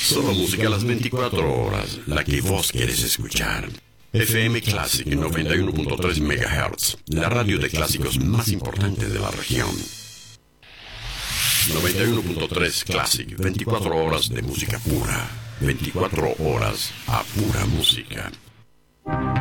Solo música a las 24 horas, la que vos querés escuchar. FM Classic 91.3 MHz, la radio de clásicos más importante de la región. 91.3 Classic, 24 horas de música pura. 24 horas a pura música.